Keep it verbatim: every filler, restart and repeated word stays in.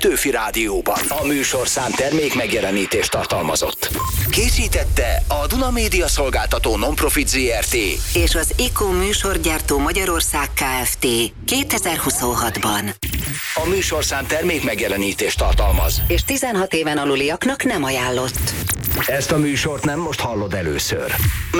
Petőfi Rádióban. A műsorszám termék megjelenítést tartalmazott. Készítette a Duna Média Szolgáltató Nonprofit Zrt. és az IKO műsorgyártó Magyarország Kft. kétezer-huszonhatban. A műsorszám termék megjelenítést tartalmaz. És tizenhat éven aluliaknak nem ajánlott. Ezt a műsort nem most hallod először.